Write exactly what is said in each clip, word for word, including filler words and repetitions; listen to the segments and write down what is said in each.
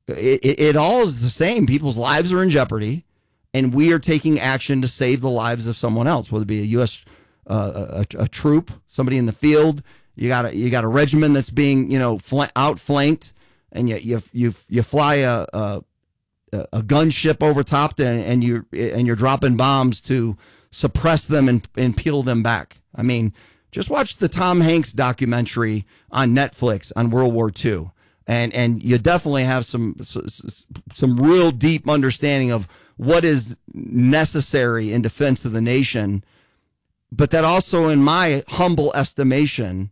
it, it, it all is the same. People's lives are in jeopardy, and we are taking action to save the lives of someone else, whether it be a U S uh, a, a troop, somebody in the field. You got a you got a regiment that's being you know fl- outflanked, and you you you you fly a a, a gunship over top, to, and you and you're dropping bombs to suppress them and and peel them back. I mean, just watch the Tom Hanks documentary on Netflix on World War Two, and and you definitely have some some real deep understanding of what is necessary in defense of the nation. But that also, in my humble estimation,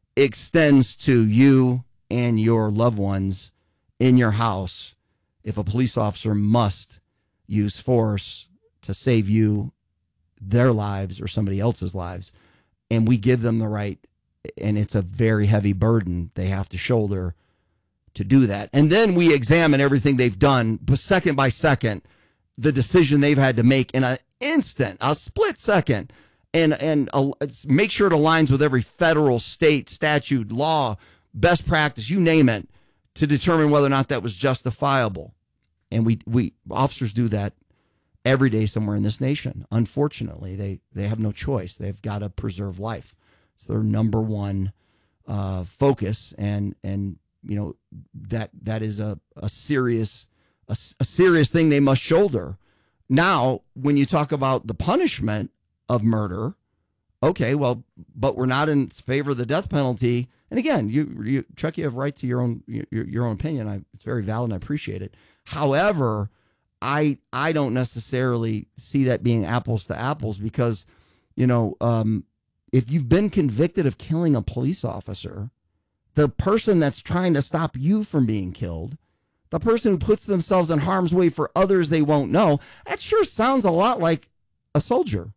extends to you and your loved ones in your house if a police officer must use force to save you, their lives, or somebody else's lives. And we give them the right, and it's a very heavy burden they have to shoulder to do that. And then we examine everything they've done, but second by second, the decision they've had to make in an instant, a split second, and and uh, make sure it aligns with every federal, state, statute, law, best practice, you name it, to determine whether or not that was justifiable. And we, we officers do that every day somewhere in this nation. Unfortunately, they, they have no choice. They've got to preserve life. It's their number one uh, focus, and and you know that that is a a serious a, a serious thing they must shoulder. Now, when you talk about the punishment of murder, okay, well, but we're not in favor of the death penalty. And again, you, you Chuck, you have right to your own your, your own opinion. I, it's very valid, and I appreciate it. However, I I don't necessarily see that being apples to apples, because, you know, um, if you've been convicted of killing a police officer, the person that's trying to stop you from being killed, the person who puts themselves in harm's way for others they won't know, that sure sounds a lot like a soldier.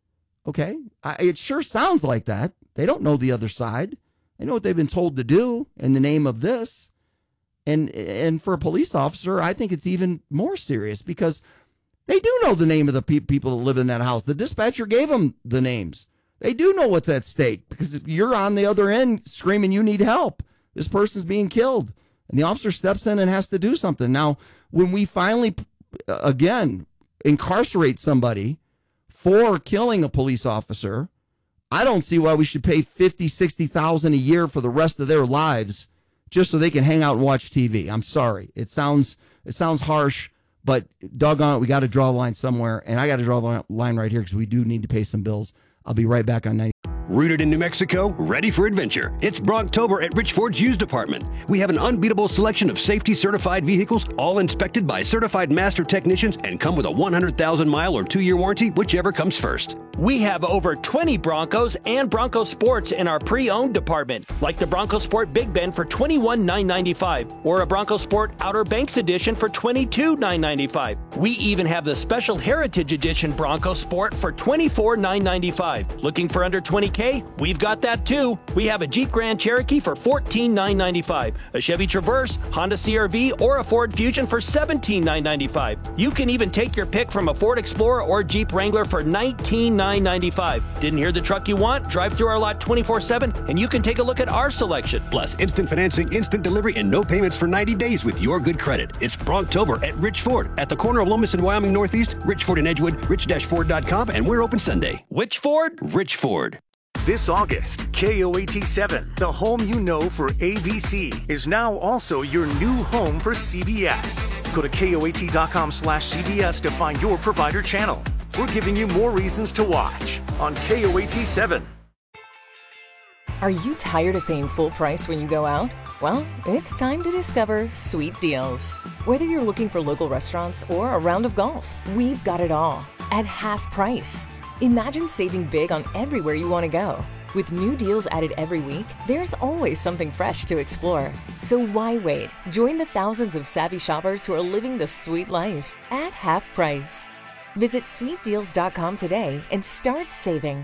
Okay? I, it sure sounds like that. They don't know the other side. They know what they've been told to do in the name of this. And and for a police officer, I think it's even more serious, because they do know the name of the pe- people that live in that house. The dispatcher gave them the names. They do know what's at stake, because you're on the other end screaming you need help. This person's being killed. And the officer steps in and has to do something. Now, when we finally, again, incarcerate somebody for killing a police officer, I don't see why we should pay fifty, sixty thousand a year for the rest of their lives just so they can hang out and watch T V. I'm sorry. It sounds it sounds harsh, but doggone it, we got to draw a line somewhere, and I got to draw the line right here because we do need to pay some bills. I'll be right back on ninety. Rooted in New Mexico, ready for adventure. It's Brocktober at Rich Ford's Used Department. We have an unbeatable selection of safety-certified vehicles, all inspected by certified master technicians, and come with a one hundred thousand mile or two-year warranty, whichever comes first. We have over twenty Broncos and Bronco Sports in our pre-owned department, like the Bronco Sport Big Bend for twenty-one thousand nine hundred ninety-five dollars or a Bronco Sport Outer Banks Edition for twenty-two thousand nine hundred ninety-five dollars. We even have the Special Heritage Edition Bronco Sport for twenty-four thousand nine hundred ninety-five dollars. Looking for under twenty K? We've got that too. We have a Jeep Grand Cherokee for fourteen thousand nine hundred ninety-five dollars, a Chevy Traverse, Honda C R V, or a Ford Fusion for seventeen thousand nine hundred ninety-five dollars. You can even take your pick from a Ford Explorer or Jeep Wrangler for nineteen thousand nine hundred ninety-five dollars. Didn't hear the truck you want? Drive through our lot twenty-four seven and you can take a look at our selection. Plus, instant financing, instant delivery, and no payments for ninety days with your good credit. It's Brocktober at Rich Ford at the corner of Lomas and Wyoming Northeast, Rich Ford in Edgewood, rich dash ford dot com, and we're open Sunday. Which Ford? Rich Ford. This August, K O A T seven, the home you know for A B C, is now also your new home for C B S. Go to K O A T dot com slash C B S to find your provider channel. We're giving you more reasons to watch on K O A T seven. Are you tired of paying full price when you go out? Well, it's time to discover Sweet Deals. Whether you're looking for local restaurants or a round of golf, we've got it all at half price. Imagine saving big on everywhere you want to go. With new deals added every week, there's always something fresh to explore. So why wait? Join the thousands of savvy shoppers who are living the sweet life at half price. Visit sweet deals dot com today and start saving.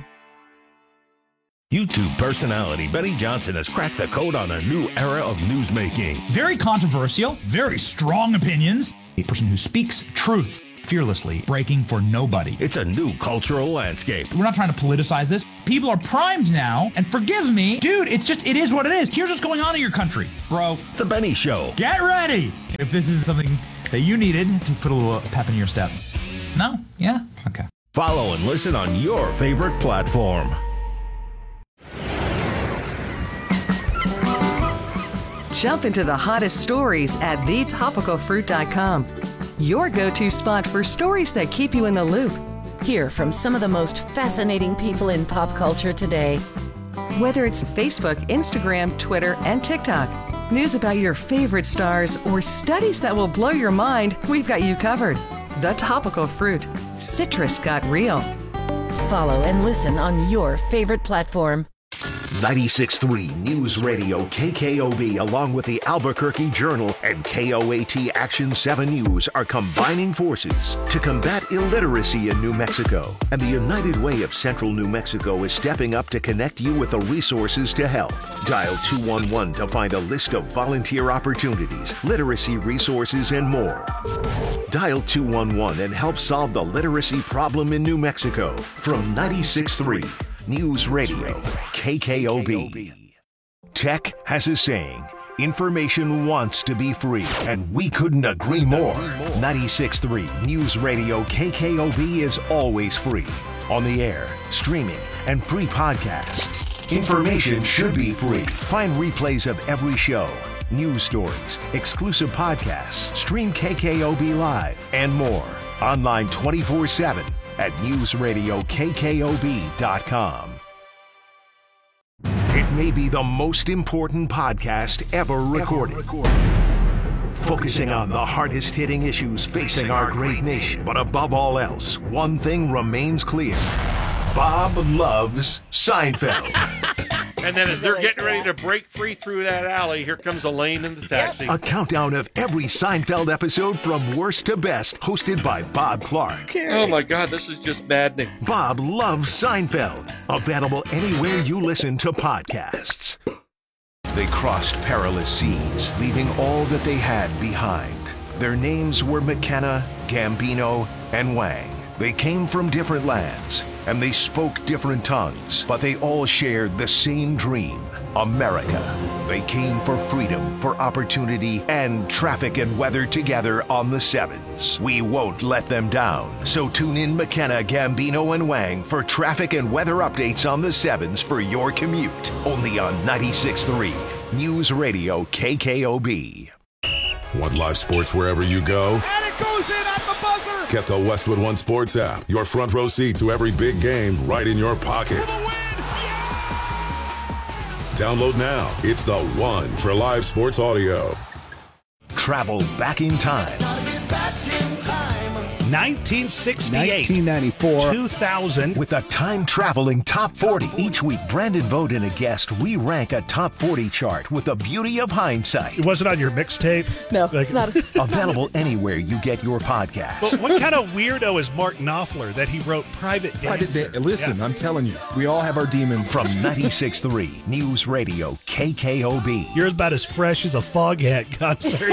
YouTube personality Benny Johnson has cracked the code on a new era of newsmaking. Very controversial, very strong opinions. A person who speaks truth fearlessly, breaking for nobody. It's a new cultural landscape. We're not trying to politicize this. People are primed now, and forgive me, dude, it's just, it is what it is. Here's what's going on in your country, bro. The Benny Show. Get ready! If this is something that you needed to put a little pep in your step. No? Yeah? Okay. Follow and listen on your favorite platform. Jump into the hottest stories at the topical fruit dot com. Your go-to spot for stories that keep you in the loop. Hear from some of the most fascinating people in pop culture today. Whether it's Facebook, Instagram, Twitter, and TikTok, news about your favorite stars, or studies that will blow your mind, we've got you covered. The Topical Fruit. Citrus got real. Follow and listen on your favorite platform. ninety-six point three News Radio K K O B, along with the Albuquerque Journal and K O A T Action seven News, are combining forces to combat illiteracy in New Mexico. And the United Way of Central New Mexico is stepping up to connect you with the resources to help. Dial two one one to find a list of volunteer opportunities, literacy resources, and more. Dial two one one and help solve the literacy problem in New Mexico. From ninety-six point three News Radio K K O B. Tech has a saying: information wants to be free, and we couldn't agree more. ninety-six point three News Radio K K O B is always free. On the air, streaming, and free podcasts. Information should be free. Find replays of every show, news stories, exclusive podcasts, stream K K O B Live, and more. Online twenty-four seven at news radio K K O B dot com. It may be the most important podcast ever recorded. Focusing on the hardest hitting issues facing our great nation. But above all else, one thing remains clear. Bob loves Seinfeld. And then as they're getting ready to break free through that alley, here comes Elaine in the taxi. A countdown of every Seinfeld episode from worst to best, hosted by Bob Clark. Oh my God, this is just maddening. Bob loves Seinfeld. Available anywhere you listen to podcasts. They crossed perilous seas, leaving all that they had behind. Their names were McKenna, Gambino, and Wang. They came from different lands, and they spoke different tongues, but they all shared the same dream, America. They came for freedom, for opportunity, and traffic and weather together on the Sevens. We won't let them down. So tune in McKenna, Gambino, and Wang for traffic and weather updates on the Sevens for your commute. Only on ninety-six point three News Radio K K O B. Want live sports wherever you go? And it goes in at the buzzer! Get the Westwood One Sports app. Your front row seat to every big game right in your pocket. Download now. It's the one for live sports audio. Travel back in time. nineteen sixty-eight, nineteen ninety-four, two thousand. With a time-traveling top forty. Each week, Brandon Vogt and a guest re-rank a top forty chart with the beauty of hindsight. It wasn't on your mixtape? No, like, it's not. Available anywhere you get your podcasts. But what kind of weirdo is Mark Knopfler that he wrote Private Dancer? Private da- Listen, yeah. I'm telling you, we all have our demons. From ninety-six point three News Radio K K O B. You're about as fresh as a Foghat concert.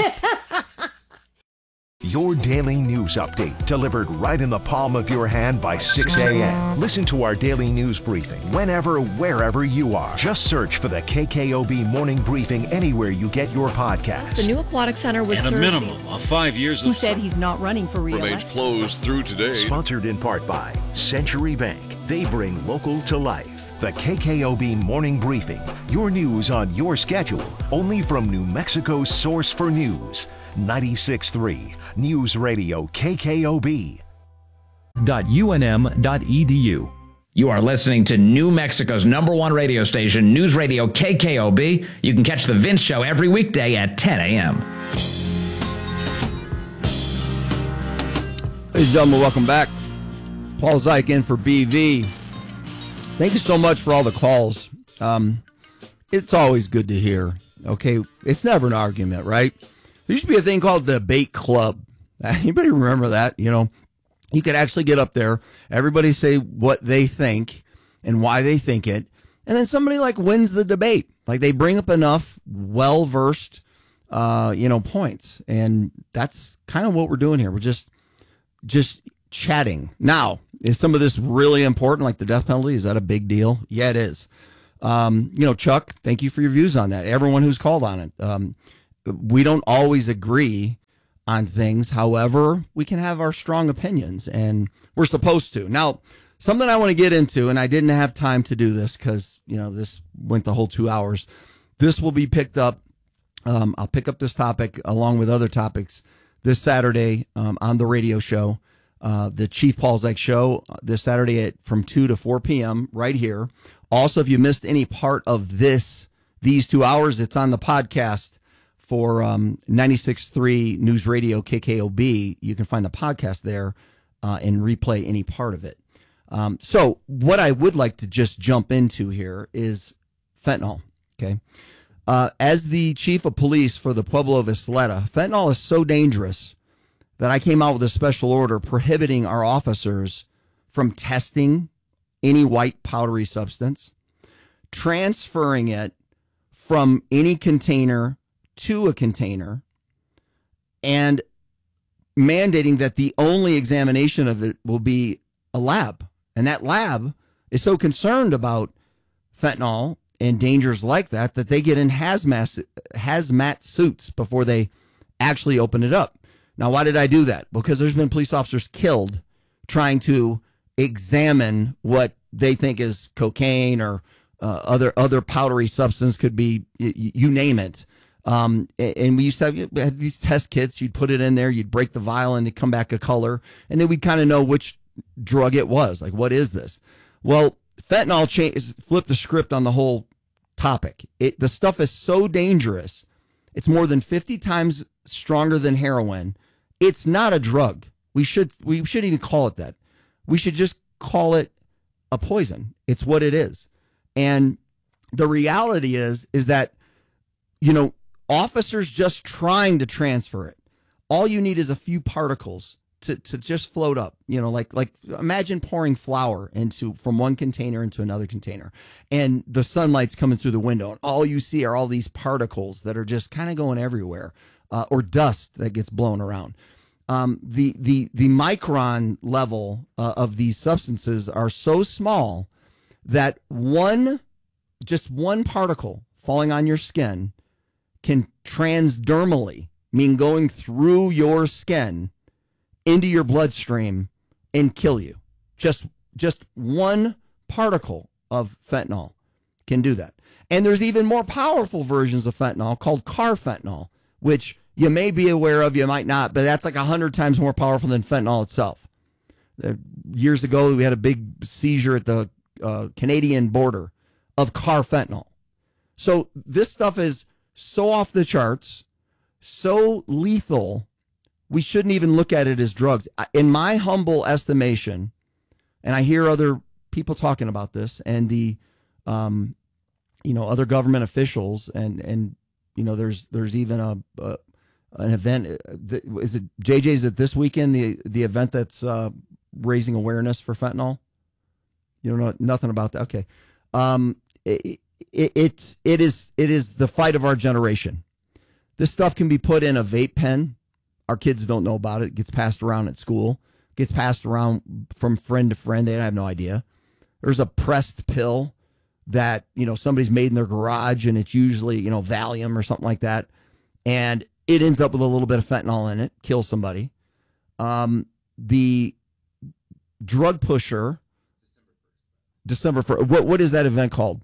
Your daily news update, delivered right in the palm of your hand by six a.m. Listen to our daily news briefing whenever, wherever you are. Just search for the K K O B Morning Briefing anywhere you get your podcasts. The new aquatic center would and serve a minimum of five years who of said he's not running for re-election. remains closed through today. Sponsored in part by Century Bank. They bring local to life. The K K O B Morning Briefing. Your news on your schedule. Only from New Mexico's source for news. ninety-six point three News Radio K K O B. U N M dot E D U. You are listening to New Mexico's number one radio station, News Radio K K O B. You can catch The Vince Show every weekday at ten a.m. Ladies and gentlemen, welcome back. Paul Zeich in for B V. Thank you so much for all the calls. Um, it's always good to hear. Okay, it's never an argument, right? There used to be a thing called the debate club. Anybody remember that? You know, you could actually get up there, everybody say what they think and why they think it, and then somebody like wins the debate. Like they bring up enough well-versed, uh, you know, points, and that's kind of what we're doing here. We're just, just chatting. Now, is some of this really important, like the death penalty? Is that a big deal? Yeah, it is. Um, you know, Chuck, thank you for your views on that. Everyone who's called on it. Um, we don't always agree on things. However, we can have our strong opinions, and we're supposed to. Now, something I want to get into, and I didn't have time to do this because, you know, this went the whole two hours. This will be picked up. Um, I'll pick up this topic along with other topics this Saturday um, on the radio show, uh, the Chief Paul Zeck Show, this Saturday at from two to four p.m. right here. Also, if you missed any part of this, these two hours, it's on the podcast for um, ninety-six point three News Radio K K O B. You can find the podcast there uh, and replay any part of it. Um, so what I would like to just jump into here is fentanyl. Okay. Uh, as the chief of police for the Pueblo of Isleta, fentanyl is so dangerous that I came out with a special order prohibiting our officers from testing any white powdery substance, transferring it from any container to a container, and mandating that the only examination of it will be a lab. And that lab is so concerned about fentanyl and dangers like that that they get in hazmat hazmat suits before they actually open it up. Now, why did I do that? Because there's been police officers killed trying to examine what they think is cocaine or uh, other other powdery substance, could be, you, you name it. Um, and we used to have, we had these test kits. You'd put it in there, you'd break the vial, and it'd come back a color, and then we'd kind of know which drug it was. Like, what is this? Well, fentanyl changed, flipped the script on the whole topic. It, the stuff is so dangerous. It's more than fifty times stronger than heroin. It's not a drug. We should, we shouldn't even call it that. We should just call it a poison. It's what it is. And the reality is, is that, you know, officers just trying to transfer it, all you need is a few particles to, to just float up, you know, like, like imagine pouring flour into, from one container into another container, and the sunlight's coming through the window, and all you see are all these particles that are just kind of going everywhere, uh, or dust that gets blown around. Um, the, the, the micron level uh, of these substances are so small that one, just one particle falling on your skin can transdermally, mean going through your skin into your bloodstream and kill you. Just, just one particle of fentanyl can do that. And there's even more powerful versions of fentanyl called carfentanil, which you may be aware of, you might not, but that's like a hundred times more powerful than fentanyl itself. Uh, years ago, we had a big seizure at the uh, Canadian border of carfentanil. So this stuff is so off the charts, so lethal, we shouldn't even look at it as drugs. In my humble estimation, and I hear other people talking about this, and the, um, you know, other government officials, and and you know, there's there's even a, a an event. Is it J J? Is it this weekend? The the event that's uh, raising awareness for fentanyl. You don't know nothing about that. Okay, um, it, it, it's it is it is the fight of our generation. This stuff can be put in a vape pen. Our kids don't know about it. It gets passed around at school. It gets passed around from friend to friend. They have no idea. There's a pressed pill that, you know, somebody's made in their garage, and it's usually, you know, Valium or something like that. And it ends up with a little bit of fentanyl in it, kills somebody. Um, the drug pusher, December first. What, what is that event called?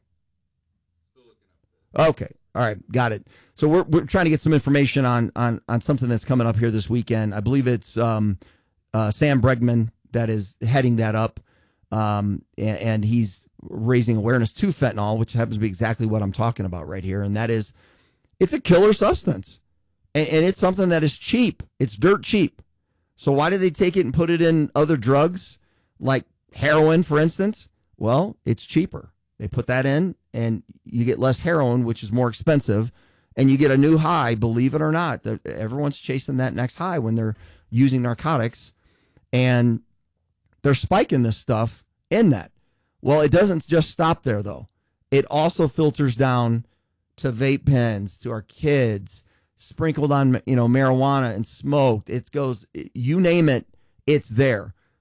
Okay. All right, got it. So we're we're trying to get some information on on on something that's coming up here this weekend. I believe it's um, uh, Sam Bregman that is heading that up, um, and, and he's raising awareness to fentanyl, which happens to be exactly what I'm talking about right here, and that is, it's a killer substance, and, and it's something that is cheap. It's dirt cheap. So why do they take it and put it in other drugs like heroin, for instance? Well, it's cheaper. They put that in, and you get less heroin, which is more expensive, and you get a new high, believe it or not. Everyone's chasing that next high when they're using narcotics, and they're spiking this stuff in that. Well, it doesn't just stop there, though. It also filters down to vape pens, to our kids, sprinkled on, you know, marijuana and smoked. It goes, you name it, it's there.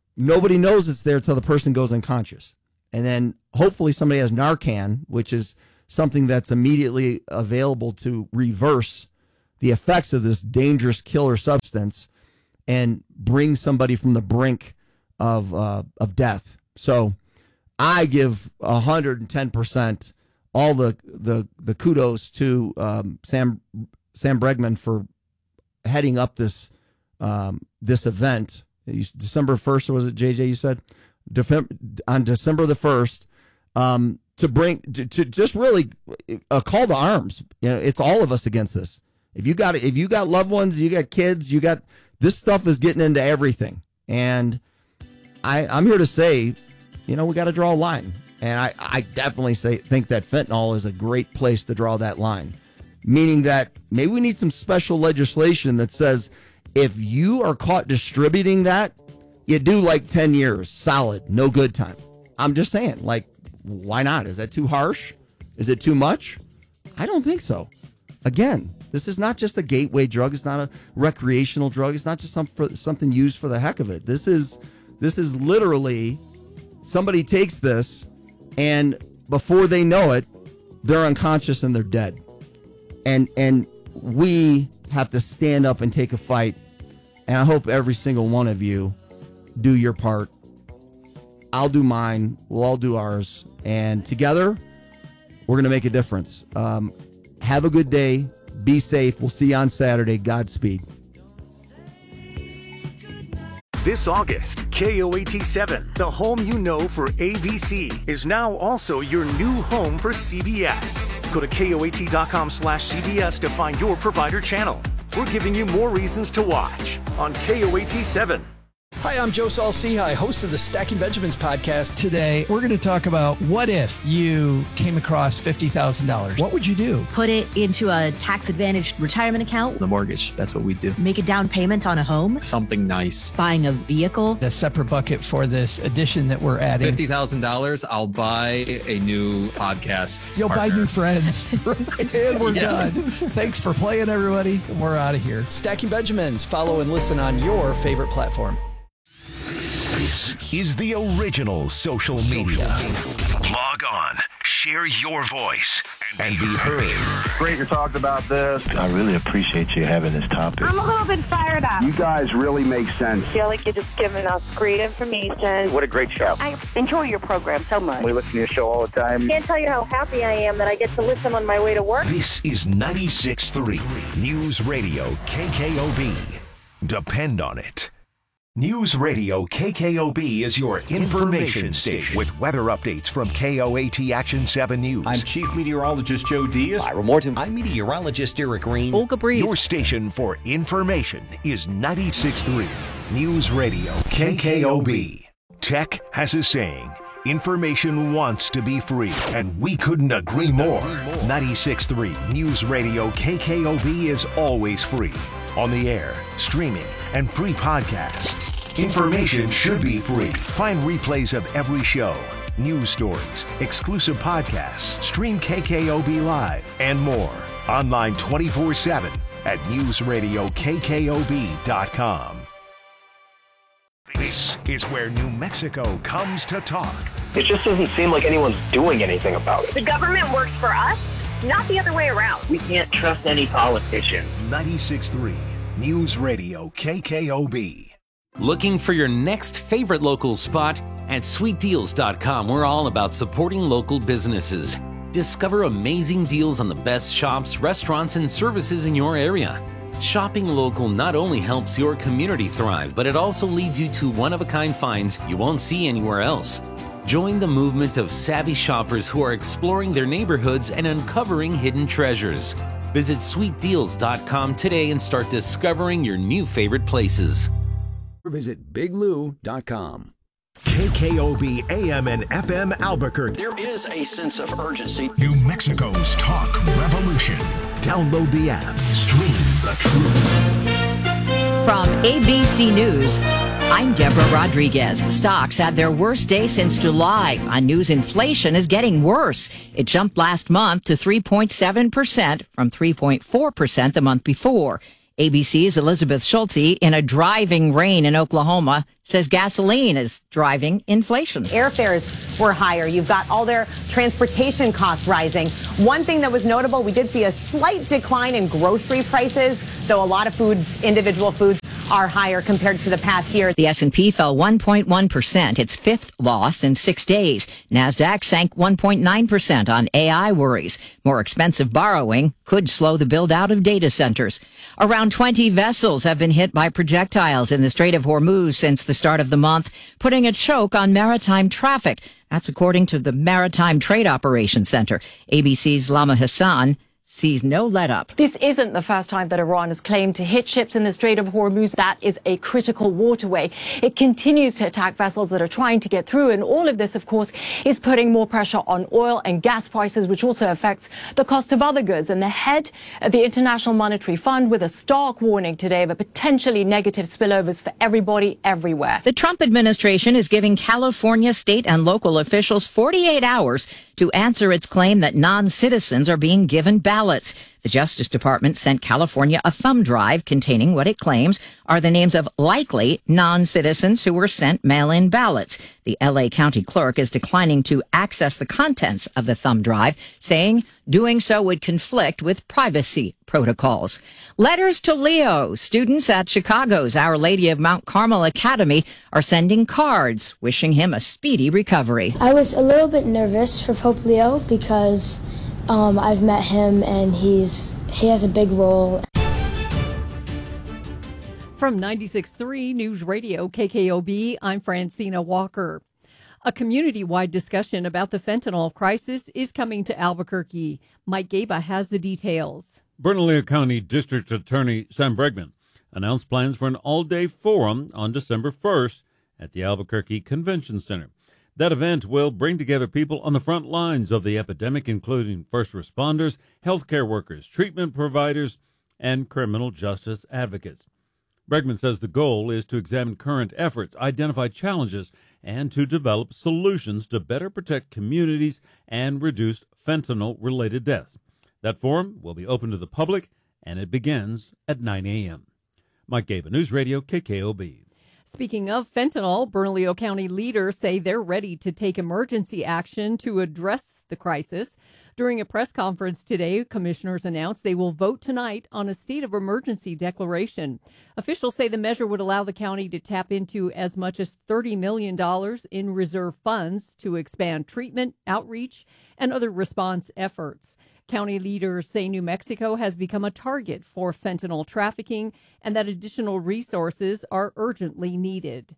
nobody knows it's there till the person goes unconscious. And then hopefully somebody has Narcan, which is something that's immediately available to reverse the effects of this dangerous killer substance and bring somebody from the brink of uh, of death. So I give one hundred ten percent all the, the, the kudos to um, Sam Sam Bregman for heading up this um, this event. December first, or was it, J J, you said? On December the first, um, to bring, to, to just really a call to arms. You know, it's all of us against this. If you got, if you got loved ones, you got kids, you got, this stuff is getting into everything. And I, I'm here to say, you know, we got to draw a line. And I, I definitely say, think that fentanyl is a great place to draw that line. Meaning that maybe we need some special legislation that says if you are caught distributing that, you do like ten years, solid, no good time. I'm just saying, like, why not? Is that too harsh? Is it too much? I don't think so. Again, this is not just a gateway drug. It's not a recreational drug. It's not just some, for, something used for the heck of it. This is, this is literally somebody takes this and before they know it, they're unconscious and they're dead. And, and we have to stand up and take a fight. And I hope every single one of you do your part. I'll do mine. We'll all do ours. And together, we're going to make a difference. Um, have a good day. Be safe. We'll see you on Saturday. Godspeed. This August, K O A T seven, the home you know for A B C, is now also your new home for C B S. Go to K O A T dot com slash C B S to find your provider channel. We're giving you more reasons to watch on K O A T seven. Hi, I'm Joe Saul-Sehy, host of the Stacking Benjamins podcast. Today, we're going to talk about what if you came across fifty thousand dollars. What would you do? Put it into a tax-advantaged retirement account. The mortgage, that's what we do. Make a down payment on a home. Something nice. Buying a vehicle. A separate bucket for this addition that we're adding. fifty thousand dollars, I'll buy a new podcast You'll partner. buy new friends. And we're Yeah. done. Thanks for playing, everybody. We're out of here. Stacking Benjamins. Follow and listen on your favorite platform. This is the original social media. Log on, share your voice, and be heard. Great to talk about this. I really appreciate you having this topic. I'm a little bit fired up. You guys really make sense. I feel like you're just giving us great information. What a great show. I enjoy your program so much. We listen to your show all the time. Can't tell you how happy I am that I get to listen on my way to work. This is ninety-six point three News Radio K K O B. Depend on it. News Radio K K O B is your information station with weather updates from K O A T Action seven News. I'm Chief Meteorologist Joe Diaz. Ira Morton. I'm Meteorologist Eric Green. Olga Breeze. Your station for information is ninety-six point three News Radio K K O B. Tech has a saying. Information wants to be free, and we couldn't agree more. ninety-six point three News Radio K K O B is always free. On the air, streaming, and free podcasts. Information should be free. Find replays of every show, news stories, exclusive podcasts, stream K K O B Live, and more. Online twenty-four seven at news radio K K O B dot com. This is where New Mexico comes to talk. It just doesn't seem like anyone's doing anything about it. The government works for us, not the other way around. We can't trust any politician. ninety-six point three News Radio K K O B. Looking for your next favorite local spot? At sweet deals dot com, we're all about supporting local businesses. Discover amazing deals on the best shops, restaurants, and services in your area. Shopping local not only helps your community thrive, but it also leads you to one-of-a-kind finds you won't see anywhere else. Join the movement of savvy shoppers who are exploring their neighborhoods and uncovering hidden treasures. Visit sweet deals dot com today and start discovering your new favorite places. Visit big lou dot com. K K O B A M and F M Albuquerque. There is a sense of urgency. New Mexico's talk revolution. Download the app. Stream the truth. From A B C News, I'm Deborah Rodriguez. Stocks had their worst day since July. On news, inflation is getting worse. It jumped last month to three point seven percent from three point four percent the month before. A B C's Elizabeth Schultze, in a driving rain in Oklahoma, says gasoline is driving inflation. Airfares were higher. You've got all their transportation costs rising. One thing that was notable, we did see a slight decline in grocery prices, though a lot of foods, individual foods, are higher compared to the past year. The S and P fell one point one percent, its fifth loss in six days. NASDAQ sank one point nine percent on A I worries. More expensive borrowing could slow the build-out of data centers. Around twenty vessels have been hit by projectiles in the Strait of Hormuz since the start of the month, putting a choke on maritime traffic. That's according to the Maritime Trade Operations Center. A B C's Lama Hassan sees no let-up. This isn't the first time that Iran has claimed to hit ships in the Strait of Hormuz. That is a critical waterway. It continues to attack vessels that are trying to get through, and all of this, of course, is putting more pressure on oil and gas prices, which also affects the cost of other goods. And the head of the International Monetary Fund with a stark warning today of a potentially negative spillovers for everybody everywhere. The Trump administration is giving California state and local officials forty-eight hours to answer its claim that non-citizens are being given ballots. The Justice Department sent California a thumb drive containing what it claims are the names of likely non-citizens who were sent mail-in ballots. The L A County Clerk is declining to access the contents of the thumb drive, saying doing so would conflict with privacy protocols. Letters to Leo. Students at Chicago's Our Lady of Mount Carmel Academy are sending cards wishing him a speedy recovery. I was a little bit nervous for Pope Leo because Um, I've met him, and he's he has a big role. From ninety-six point three News Radio K K O B, I'm Francina Walker. A community-wide discussion about the fentanyl crisis is coming to Albuquerque. Mike Gaba has the details. Bernalillo County District Attorney Sam Bregman announced plans for an all-day forum on December first at the Albuquerque Convention Center. That event will bring together people on the front lines of the epidemic, including first responders, healthcare workers, treatment providers, and criminal justice advocates. Bregman says the goal is to examine current efforts, identify challenges, and to develop solutions to better protect communities and reduce fentanyl-related deaths. That forum will be open to the public, and it begins at nine a.m. Mike Gaba, News Radio K K O B. Speaking of fentanyl, Bernalillo County leaders say they're ready to take emergency action to address the crisis. During a press conference today, commissioners announced they will vote tonight on a state of emergency declaration. Officials say the measure would allow the county to tap into as much as thirty million dollars in reserve funds to expand treatment, outreach, and other response efforts. County leaders say New Mexico has become a target for fentanyl trafficking and that additional resources are urgently needed.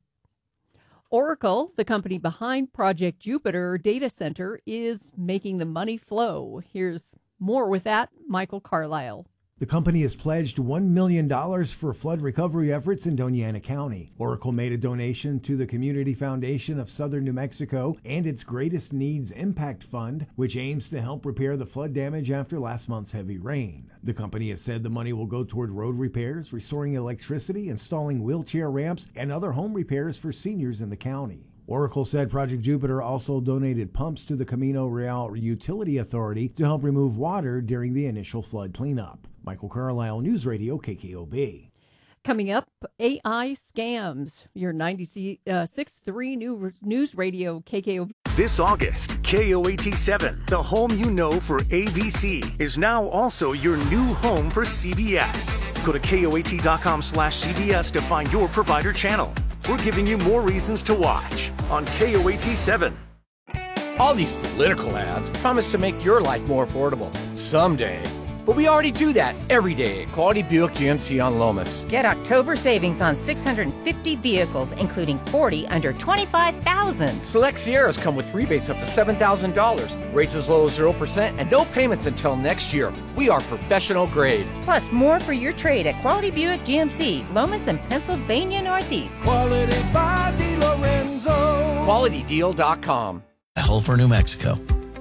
Oracle, the company behind Project Jupiter Data Center, is making the money flow. Here's more with that, Michael Carlisle. The company has pledged one million dollars for flood recovery efforts in Doña Ana County. Oracle made a donation to the Community Foundation of Southern New Mexico and its Greatest Needs Impact Fund, which aims to help repair the flood damage after last month's heavy rain. The company has said the money will go toward road repairs, restoring electricity, installing wheelchair ramps, and other home repairs for seniors in the county. Oracle said Project Jupiter also donated pumps to the Camino Real Utility Authority to help remove water during the initial flood cleanup. Michael Carlisle, News Radio K K O B. Coming up, A I scams. Your ninety-six point three News Radio K K O B. This August, K O A T seven, the home you know for A B C, is now also your new home for C B S. Go to K O A T dot com slash C B S to find your provider channel. We're giving you more reasons to watch on K O A T seven. All these political ads promise to make your life more affordable someday. But we already do that every day at Quality Buick G M C on Lomas. Get October savings on six hundred fifty vehicles, including forty under twenty-five thousand dollars. Select Sierras come with rebates up to seven thousand dollars, rates as low as zero percent, and no payments until next year. We are professional grade. Plus, more for your trade at Quality Buick G M C, Lomas and Pennsylvania Northeast. Quality by DeLorenzo. Quality Deal dot com. Hell for New Mexico.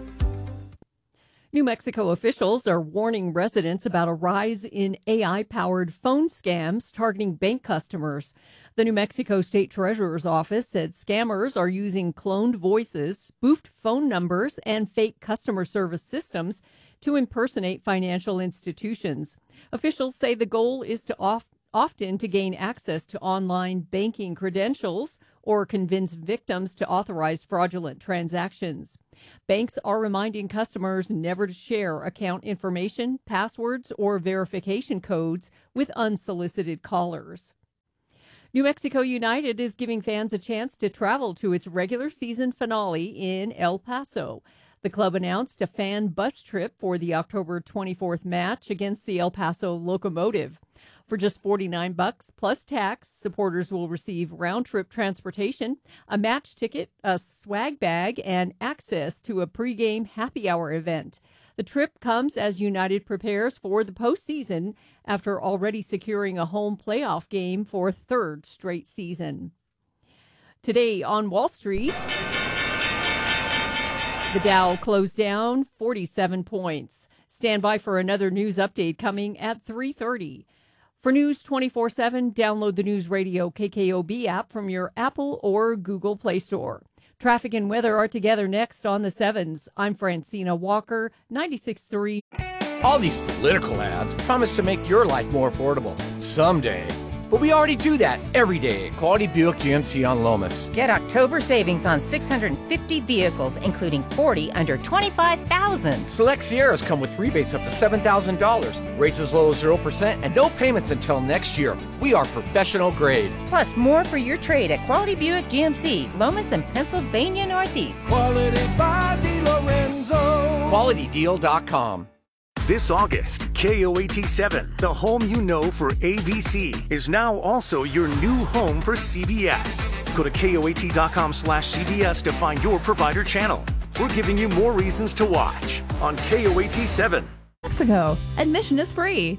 New Mexico officials are warning residents about a rise in A I-powered phone scams targeting bank customers. The New Mexico State Treasurer's Office said scammers are using cloned voices, spoofed phone numbers, and fake customer service systems to impersonate financial institutions. Officials say the goal is to off, often to gain access to online banking credentials or convince victims to authorize fraudulent transactions. Banks are reminding customers never to share account information, passwords, or verification codes with unsolicited callers. New Mexico United is giving fans a chance to travel to its regular season finale in El Paso. The club announced a fan bus trip for the October twenty-fourth match against the El Paso Locomotive. For just forty-nine bucks plus tax, supporters will receive round-trip transportation, a match ticket, a swag bag, and access to a pregame happy hour event. The trip comes as United prepares for the postseason after already securing a home playoff game for a third straight season. Today on Wall Street, the Dow closed down forty-seven points. Stand by for another news update coming at three thirty. For News twenty-four seven, download the News Radio K K O B app from your Apple or Google Play Store. Traffic and weather are together next on the sevens. I'm Francina Walker, ninety-six point three. All these political ads promise to make your life more affordable someday. But we already do that every day at Quality Buick G M C on Lomas. Get October savings on six hundred fifty vehicles, including forty under twenty-five thousand dollars. Select Sierras come with rebates up to seven thousand dollars, rates as low as zero percent, and no payments until next year. We are professional grade. Plus, more for your trade at Quality Buick G M C, Lomas and Pennsylvania Northeast. Quality by DeLorenzo. Quality Deal dot com. This August, K O A T seven, the home you know for A B C, is now also your new home for C B S. Go to K O A T dot com slash C B S to find your provider channel. We're giving you more reasons to watch on K O A T seven. Mexico. Admission is free.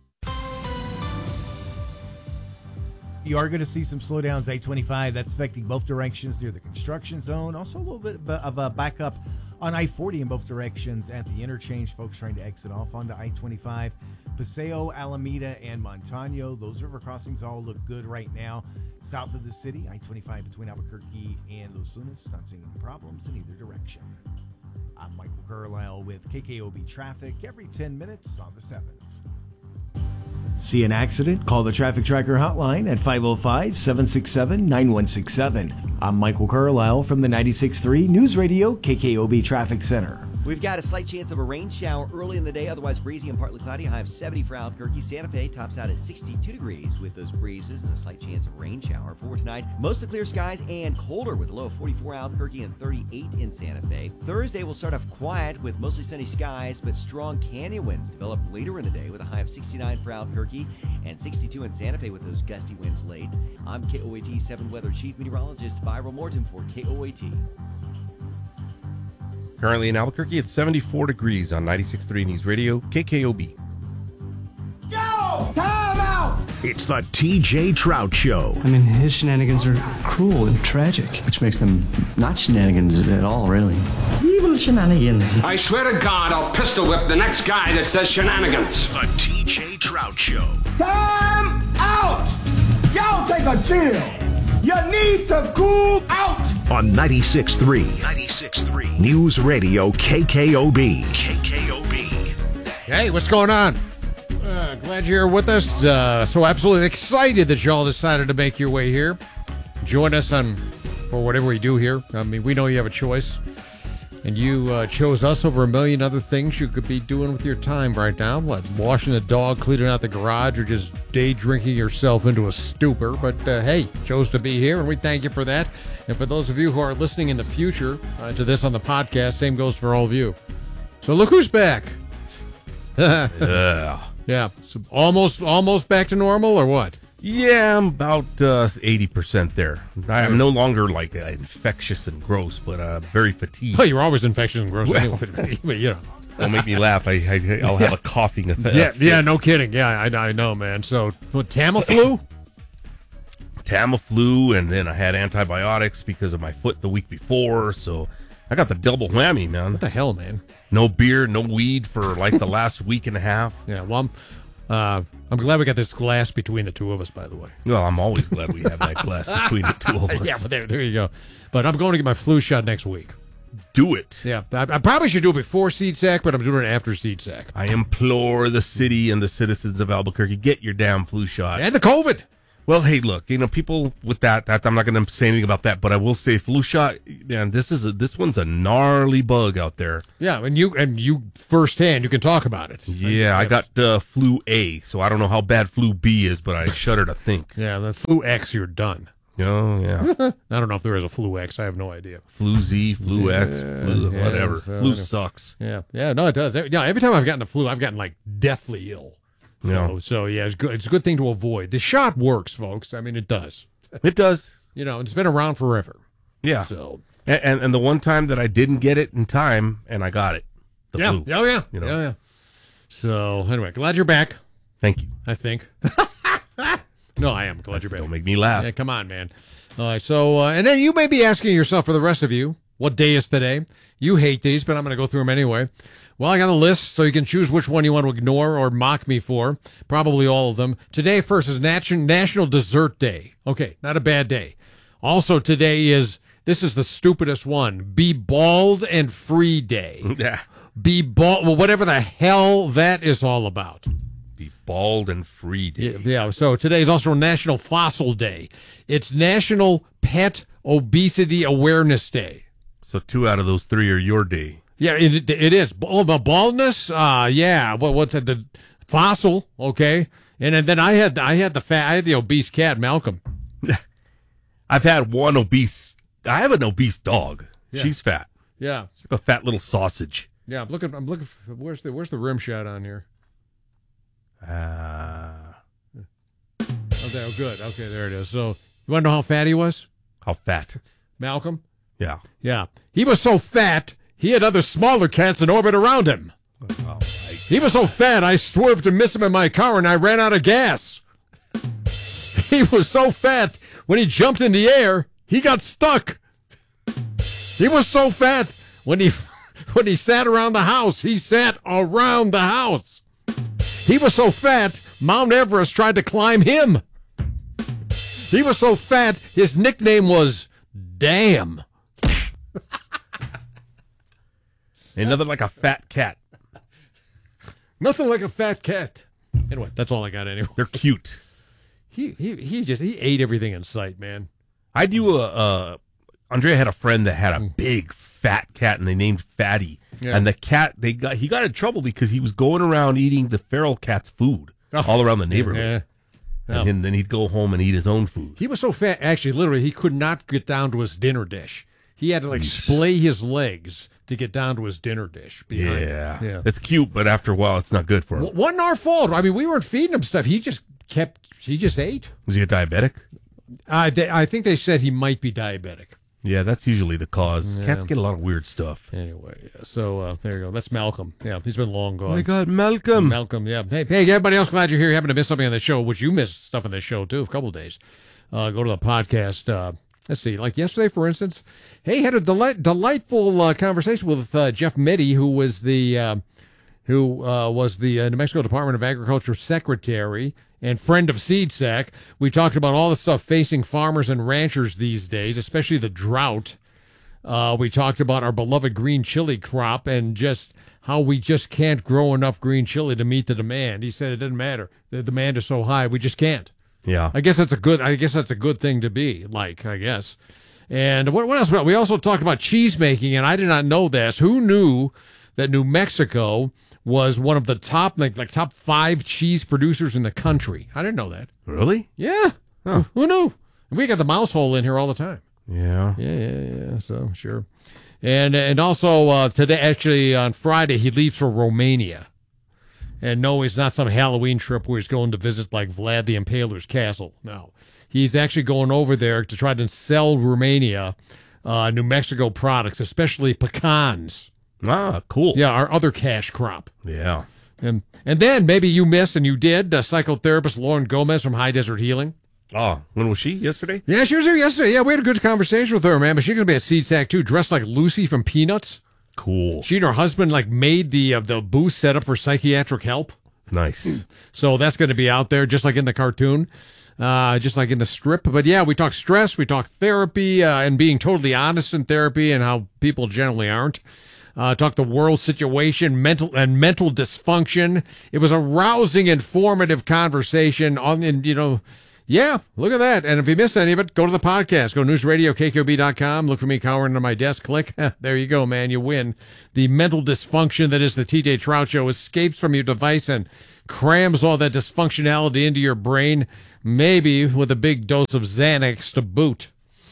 You are going to see some slowdowns, eight twenty-five. That's affecting both directions near the construction zone. Also a little bit of a backup on I forty in both directions at the interchange. Folks trying to exit off onto I twenty-five. Paseo, Alameda, and Montano. Those river crossings all look good right now. South of the city, I twenty-five between Albuquerque and Los Lunas. Not seeing any problems in either direction. I'm Michael Carlisle with K K O B Traffic every ten minutes on the sevens. See an accident? Call the Traffic Tracker hotline at five oh five, seven six seven, nine one six seven. I'm Michael Carlisle from the ninety-six point three News Radio K K O B Traffic Center. We've got a slight chance of a rain shower early in the day, otherwise breezy and partly cloudy. High of seventy for Albuquerque. Santa Fe tops out at sixty-two degrees with those breezes and a slight chance of rain shower. For tonight, mostly clear skies and colder with a low of forty-four Albuquerque and thirty-eight in Santa Fe. Thursday will start off quiet with mostly sunny skies, but strong canyon winds develop later in the day with a high of sixty-nine for Albuquerque and sixty-two in Santa Fe with those gusty winds late. I'm K O A T seven Weather Chief Meteorologist Byron Morton for K O A T. Currently in Albuquerque, it's seventy-four degrees on ninety-six point three News Radio, K K O B. Yo! Time out! It's the T J Trout Show. I mean, his shenanigans are cruel and tragic. Which makes them not shenanigans at all, really. Evil shenanigans. I swear to God, I'll pistol whip the next guy that says shenanigans. The T J Trout Show. Time out! Y'all take a chill. You need to cool out. On ninety-six point three. ninety-six point three. News Radio K K O B. K K O B. Hey, what's going on? Uh, glad you're with us. Uh, so absolutely excited that y'all decided to make your way here. Join us on for whatever we do here. I mean, we know you have a choice. And you uh, chose us over a million other things you could be doing with your time right now. What, washing the dog, cleaning out the garage, or just day drinking yourself into a stupor. But uh, hey, chose to be here, and we thank you for that. And for those of you who are listening in the future uh, to this on the podcast, same goes for all of you. So look who's back. yeah. Yeah. So almost, almost back to normal, or what? Yeah, I'm about uh, eighty percent there. I'm no longer like uh, infectious and gross, but uh, very fatigued. Well, you're always infectious and gross. Well, anyway, but, you know. Don't make me laugh. I, I, I'll have a coughing effect. Yeah, yeah, no kidding. Yeah, I, I know, man. So, what, Tamiflu? Tamiflu, and then I had antibiotics because of my foot the week before, so I got the double whammy, man. What the hell, man? No beer, no weed for like the last week and a half. Yeah, well, I'm, uh, I'm glad we got this glass between the two of us, by the way. Well, I'm always glad we have that glass between the two of us. Yeah, but there, there you go. But I'm going to get my flu shot next week. do it. Yeah, I, I probably should do it before SeedSac, but I'm doing it after SeedSac. I implore the city and the citizens of Albuquerque, get your damn flu shot. And the COVID. Well, hey, look, you know, people with that, that I'm not going to say anything about that, but I will say flu shot, man, this is a, this one's a gnarly bug out there. Yeah, and you and you firsthand, you can talk about it. Yeah, I got uh, flu A, so I don't know how bad flu B is, but I shudder to think. Yeah, the flu X, you're done. Oh, yeah. I don't know if there is a flu X. I have no idea. Flu Z, flu X, Yeah, flu, yeah, whatever. so flu anyway. sucks. Yeah, yeah, no, it does. Yeah, every time I've gotten the flu, I've gotten like deathly ill. Yeah. So, so yeah, it's good. It's a good thing to avoid. The shot works, folks. I mean, it does. It does. You know, it's been around forever. Yeah. So and, and and the one time that I didn't get it in time, and I got it. The yeah, flu. oh yeah, You know? yeah, yeah. So anyway, glad you're back. Thank you. I think. No, I am glad you're back. Don't make me laugh. Yeah, come on, man. All right, so uh, and then you may be asking yourself, for the rest of you, what day is today? You hate these, but I'm going to go through them anyway. Well, I got a list, so you can choose which one you want to ignore or mock me for. Probably all of them. Today, first, is Nat- National Dessert Day. Okay, not a bad day. Also, today is, this is the stupidest one, Be Bald and Free Day. Yeah. Be bald, well, whatever the hell that is all about. Be bald and free day. Yeah, yeah, so today is also National Fossil Day. It's National Pet Obesity Awareness Day. So two out of those three are your day. Yeah, it, it is. Oh, the baldness? Uh, yeah. What, what's it? The fossil, okay. And then I had I had the fat, I had the obese cat, Malcolm. I've had one obese, I have an obese dog. Yeah. She's fat. Yeah. She's like a fat little sausage. Yeah, I'm looking, I'm looking, for, where's the, where's the rim shot on here? Uh, Oh, there, oh, good. Okay, there it is. So, you want to know how fat he was? How fat? Malcolm? Yeah. Yeah. He was so fat, he had other smaller cats in orbit around him. Oh, He was so fat, I swerved to miss him in my car and I ran out of gas. He was so fat, when he jumped in the air, he got stuck. He was so fat, when he when he sat around the house, he sat around the house. He was so fat, Mount Everest tried to climb him. He was so fat, his nickname was Damn. Ain't nothing like a fat cat. Nothing like a fat cat. Anyway, that's all I got anyway. They're cute. He he he just he ate everything in sight, man. I do a, uh, Andrea had a friend that had a big fat cat and they named Fatty. Yeah. And the cat, they got he got in trouble because he was going around eating the feral cat's food all around the neighborhood. Yeah. And then he'd go home and eat his own food. He was so fat, actually, literally, he could not get down to his dinner dish. He had to, like, splay his legs to get down to his dinner dish. behind him. Yeah. Yeah. It's cute, but after a while, it's not good for him. W- Wasn't our fault. I mean, we weren't feeding him stuff. He just kept, he just ate. Was he a diabetic? I, they, I think they said he might be diabetic. Yeah, that's usually the cause. Yeah. Cats get a lot of weird stuff. Anyway, yeah, so uh, there you go. That's Malcolm. Yeah, he's been long gone. My God, Malcolm. Malcolm, yeah. Hey, hey, everybody else, glad you're here. You happen to miss something on the show, which you missed stuff on the show, too, a couple of days. Uh, go to the podcast. Uh, let's see, like yesterday, for instance. Hey, had a delight, delightful uh, conversation with uh, Jeff Mitty, who was the uh, who uh, was the uh, New Mexico Department of Agriculture secretary and friend of SeedSac. We talked about all the stuff facing farmers and ranchers these days, especially the drought. Uh, we talked about our beloved green chili crop and just how we just can't grow enough green chili to meet the demand. He said it doesn't matter. The demand is so high, we just can't. Yeah. I guess that's a good. I guess that's a good thing to be like. I guess. And what what else? We also talked about cheese making, and I did not know this. Who knew that New Mexico was one of the top like like top five cheese producers in the country? I didn't know that. Really? Yeah. Huh. Who knew? We got the mouse hole in here all the time. Yeah. Yeah, yeah, yeah. So sure. And and also uh, today, actually on Friday, he leaves for Romania. And no, it's not some Halloween trip where he's going to visit like Vlad the Impaler's castle. No, he's actually going over there to try to sell Romania uh, New Mexico products, especially pecans. Ah, cool. Yeah, our other cash crop. Yeah. And and then maybe you missed, and you did, uh, psychotherapist Lauren Gomez from High Desert Healing. Oh, when was she? Yesterday? Yeah, she was here yesterday. Yeah, we had a good conversation with her, man. But she's going to be at SeedSac, too, dressed like Lucy from Peanuts. Cool. She and her husband, like, made the uh, the booth set up for psychiatric help. Nice. So that's going to be out there, just like in the cartoon. uh, just like in the strip. But yeah, we talk stress, we talk therapy, uh, and being totally honest in therapy and how people generally aren't. Uh, talk the world situation, mental and mental dysfunction. It was a rousing, informative conversation on, and you know, yeah, look at that. And if you missed any of it, go to the podcast. Go to news radio K K O B dot com. Look for me cowering under my desk. Click. There you go, man. You win. The mental dysfunction that is the T J Trout Show escapes from your device and crams all that dysfunctionality into your brain, maybe with a big dose of Xanax to boot.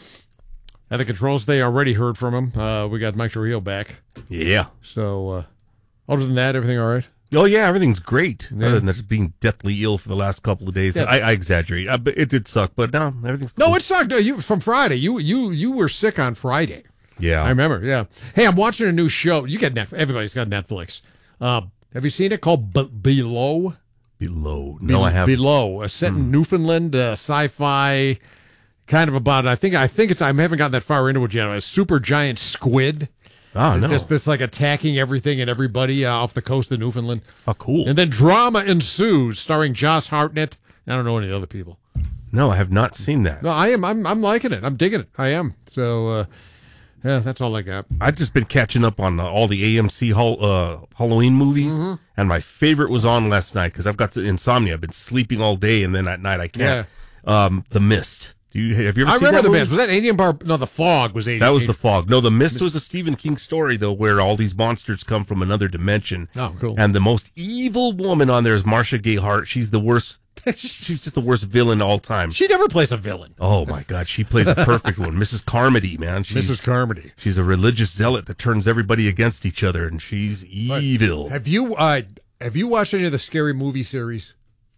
At the controls, they already heard from him. Uh, we got Mike Trujillo back. Yeah. So, uh, other than that, everything all right? Oh, yeah, everything's great. Yeah. Other than just being deathly ill for the last couple of days. Yeah. I, I exaggerate. I, it did suck, but no, everything's cool. No, it sucked. No, you from Friday. You you you were sick on Friday. Yeah. I remember, yeah. Hey, I'm watching a new show. You get Netflix. Everybody's got Netflix. Uh, have you seen it called B- Below? Below. Be- No, I haven't. Below. A set in Newfoundland, uh, sci-fi, kind of about, I think I think it's, I haven't gotten that far into it yet, a super giant squid. Oh, no. That's, that's like attacking everything and everybody uh, off the coast of Newfoundland. Oh, cool. And then drama ensues, starring Josh Hartnett. I don't know any other people. No, I have not seen that. No, I am. I'm. I'm liking it. I'm digging it. I am. So, uh, yeah, that's all I got. I've just been catching up on uh, all the A M C hol- uh, Halloween movies, Mhm. and my favorite was on last night because I've got insomnia. I've been sleeping all day, and then at night I can't. Um, The Mist. Do you have you ever I seen remember that The movie? Mist. Was that Adrian Bar? No, The Fog was Adrian. That was The Fog. No, The Mist was a Stephen King story, though, where all these monsters come from another dimension. Oh, cool. And the most evil woman on there is Marcia Gay Hart. She's the worst. She's just the worst villain all time. She never plays a villain. Oh, my God. She plays a perfect one. Missus Carmody, man. She's, Missus Carmody. She's a religious zealot that turns everybody against each other, and she's evil. Have you uh, have you watched any of the Scary Movie series?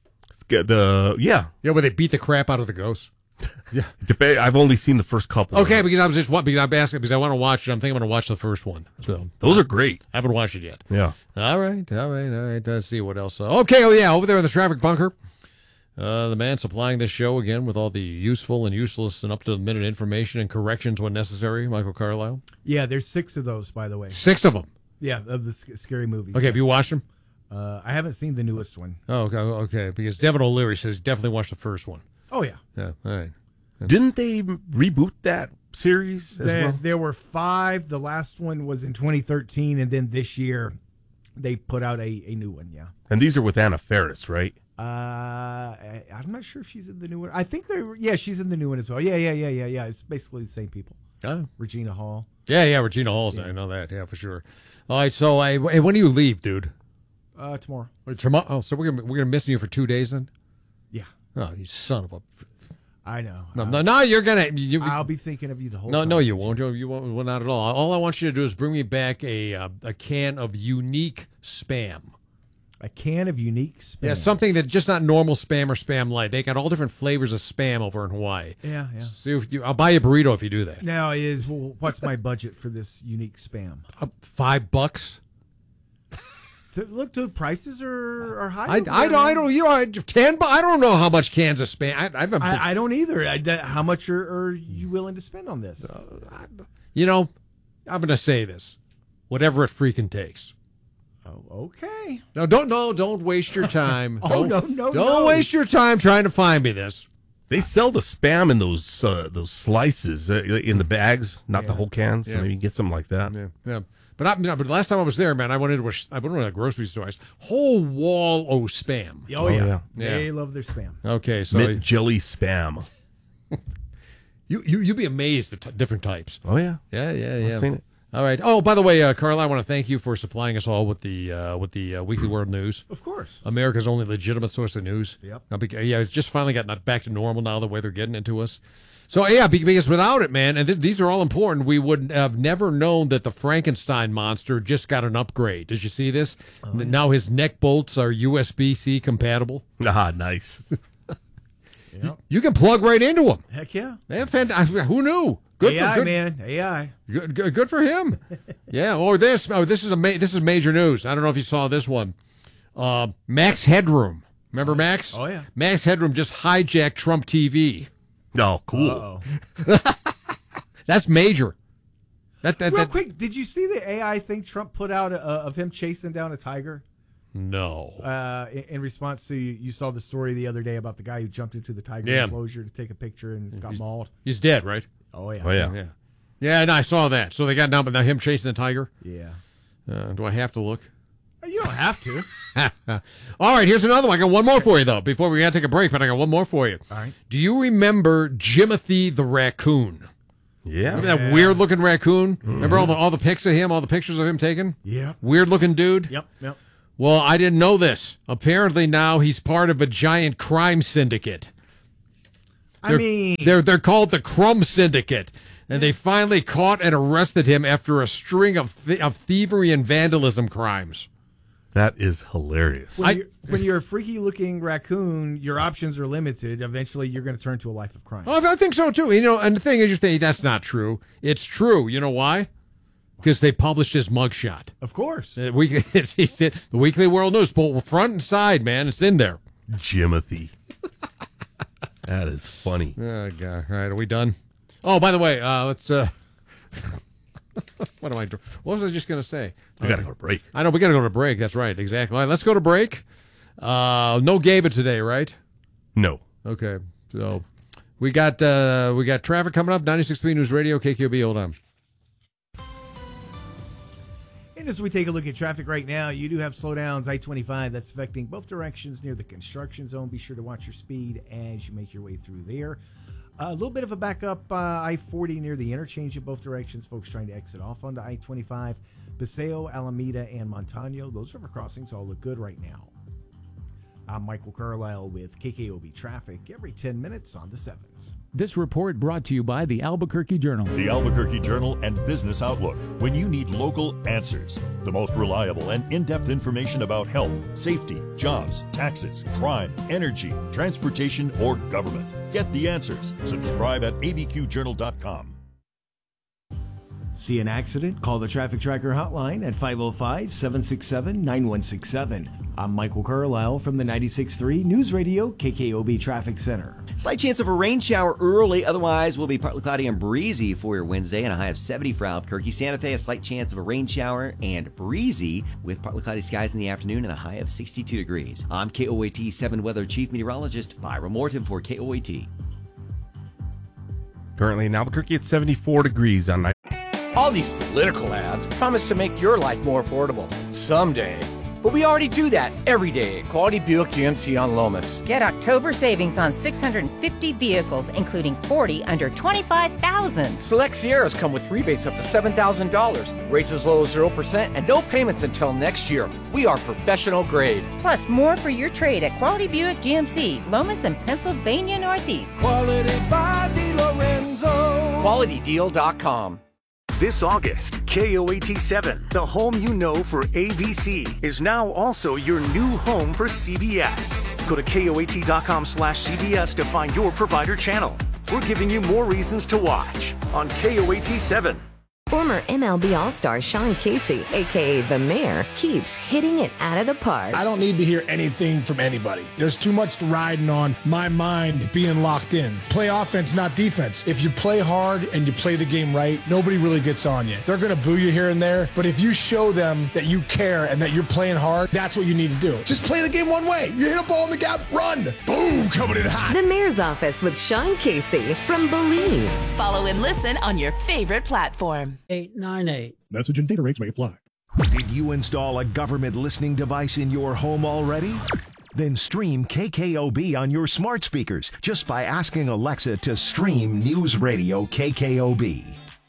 The, yeah. Yeah, where they beat the crap out of the ghosts. Yeah. I've only seen the first couple. Okay, because I was just because I'm asking because I want to watch it. I'm thinking I'm going to watch the first one. So those are great. I haven't watched it yet. Yeah. All right, all right, all right. Let's see what else. Okay, oh yeah, over there in the traffic bunker, uh, the man supplying this show again with all the useful and useless and up to the minute information and corrections when necessary. Michael Carlisle. Yeah, there's six of those, by the way. Six of them. Yeah, of the sc- scary movies. Okay, have you watched them? Uh, I haven't seen the newest one. Oh, okay, okay. Because Devin O'Leary says definitely watch the first one. Oh yeah. Yeah. All right. Didn't they reboot that series as There, well? there were five. The last one was in twenty thirteen, and then this year they put out a, a new one. Yeah. And these are with Anna Faris, right? Uh, I, I'm not sure if she's in the new one. I think they're. Yeah, she's in the new one as well. Yeah, yeah, yeah, yeah, yeah. It's basically the same people. Oh. Regina Hall. Yeah, yeah, Regina Hall's. I know that. Yeah, for sure. All right. So, I, hey, when do you leave, dude? Uh, tomorrow. Tomorrow. Oh, so we're gonna we're gonna miss you for two days then? Yeah. Oh, you son of a. I know. No, no, no, you're gonna. You, I'll be thinking of you the whole no, time. no, you won't. You, you won't. Well, not at all. All I want you to do is bring me back a uh, a can of unique spam. A can of unique spam. Yeah, something that just not normal spam or spam light. They got all different flavors of spam over in Hawaii. Yeah, yeah. See if you, I'll buy you a burrito if you do that. Now is well, what's my budget for this unique spam? Uh, five bucks. Th- Look, dude, prices are are high. I, over I there, don't. I man. don't. You know, ten. But I don't know how much cans of spam. I, I haven't. I, I don't either. I, that, how much are, are you willing to spend on this? You know, I'm going to say this. Whatever it freaking takes. Oh, okay. No, don't no, don't waste your time. Oh, don't, no, no, Don't no. waste your time trying to find me this. They sell the spam in those uh, those slices uh, in the bags, not the whole cans. So Yeah. maybe you get something like that. Yeah, yeah. But I, no, but last time I was there, man, I went into a, I went into a grocery store. Whole wall of spam. Oh, yeah. yeah. They love their spam. Okay, so Mint jelly spam. you you you'd be amazed at t- different types. Oh yeah, Yeah, yeah, yeah. I've seen it. All right. Oh, by the way, uh, Carla, I want to thank you for supplying us all with the uh, with the uh, Weekly World News. Of course. America's only legitimate source of news. Yep. Now, bec- yeah, it's just finally gotten back to normal now, the way they're getting into us. So, yeah, be- because without it, man, and th- these are all important, we would have never known that the Frankenstein monster just got an upgrade. Did you see this? Oh, N- Now his neck bolts are U S B C compatible. Ah, nice. Yep. You can plug right into them. Heck yeah. Man, fant- who knew? Good A I, for, good, man. A I. Good, good, good for him. Yeah. Or this. Oh, this is a ma- this is major news. I don't know if you saw this one. Uh, Max Headroom. Remember Max? Oh, yeah. Max Headroom just hijacked Trump T V. Oh, cool. Uh-oh. That's major. That, that, Real that, quick, did you see the A I thing Trump put out uh, of him chasing down a tiger? No. Uh, in, in response to, you, you saw the story the other day about the guy who jumped into the tiger Yeah. enclosure to take a picture and got He's- mauled. He's dead, right? Oh, yeah. Oh, yeah. Yeah. Yeah, and I saw that. So they got down, but now him chasing the tiger. Yeah. Uh, do I have to look? You don't have to. All right, here's another one. I got one more for you, though, before we got to take a break, but I got one more for you. All right. Do you remember Jimothy the raccoon? Yeah. Remember that weird-looking raccoon? Mm-hmm. Remember all the all the pics of him, all the pictures of him taken? Yeah. Weird-looking dude? Yep, yep. Well, I didn't know this. Apparently now he's part of a giant crime syndicate. I They're, mean... they're they're called the Crumb Syndicate, and they finally caught and arrested him after a string of th- of thievery and vandalism crimes. That is hilarious. When, you're, when you're a freaky-looking raccoon, your options are limited. Eventually, you're going to turn to a life of crime. Oh, I think so too. You know, and the thing is, you think that's not true. It's true. You know why? Because they published his mugshot. Of course. Uh, we, it's, it's, the Weekly World News, both front and side, man. It's in there. Jimothy. That is funny. Oh, God. All right, are we done? Oh, by the way, uh, let's. Uh, what am I? What was I just going to say? We got to go to break. I know we got to go to break. That's right, exactly. All right, let's go to break. Uh, no Gabe today, right? No. Okay, so we got uh, we got traffic coming up. ninety-six point three News Radio, K Q B. Hold on. And as we take a look at traffic right now, you do have slowdowns. I twenty-five, that's affecting both directions near the construction zone. Be sure to watch your speed as you make your way through there. Uh, a little bit of a backup, uh, I forty near the interchange in both directions. Folks trying to exit off onto I twenty-five. Paseo, Alameda, and Montano. Those river crossings all look good right now. I'm Michael Carlisle with K K O B Traffic every ten minutes on the sevens. This report brought to you by the Albuquerque Journal. The Albuquerque Journal and Business Outlook. When you need local answers, the most reliable and in-depth information about health, safety, jobs, taxes, crime, energy, transportation, or government. Get the answers. Subscribe at A B Q journal dot com. See an accident? Call the Traffic Tracker hotline at five oh five, seven six seven, nine one six seven. I'm Michael Carlisle from the ninety-six point three News Radio K K O B Traffic Center. Slight chance of a rain shower early. Otherwise, will be partly cloudy and breezy for your Wednesday and a high of seventy for Albuquerque. Santa Fe, a slight chance of a rain shower and breezy with partly cloudy skies in the afternoon and a high of sixty-two degrees. I'm K O A T seven Weather Chief Meteorologist Byron Morton for K O A T. Currently in Albuquerque, it's seventy-four degrees on night. All these political ads promise to make your life more affordable someday. But we already do that every day at Quality Buick G M C on Lomas. Get October savings on six hundred fifty vehicles, including forty under twenty-five thousand dollars. Select Sierras come with rebates up to seven thousand dollars, rates as low as zero percent, and no payments until next year. We are professional grade. Plus, more for your trade at Quality Buick G M C, Lomas and Pennsylvania Northeast. Quality by DiLorenzo. Quality Deal dot com. This August, K O A T seven, the home you know for A B C, is now also your new home for C B S. Go to K O A T dot com slash C B S to find your provider channel. We're giving you more reasons to watch on K O A T seven. Former M L B All-Star Sean Casey, a k a. The Mayor, keeps hitting it out of the park. I don't need to hear anything from anybody. There's too much riding on my mind being locked in. Play offense, not defense. If you play hard and you play the game right, nobody really gets on you. They're going to boo you here and there, but if you show them that you care and that you're playing hard, that's what you need to do. Just play the game one way. You hit a ball in the gap, run. Boom, coming in hot. The Mayor's Office with Sean Casey from Believe. Follow and listen on your favorite platform. eight nine eight. Message and data rates may apply. Did you install a government listening device in your home already? Then stream K K O B on your smart speakers just by asking Alexa to stream News Radio K K O B.